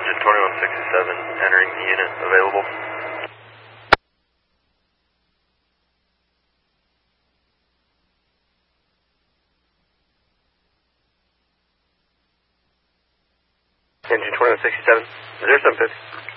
Engine 2167 entering the unit, available. Engine 2167, 0750.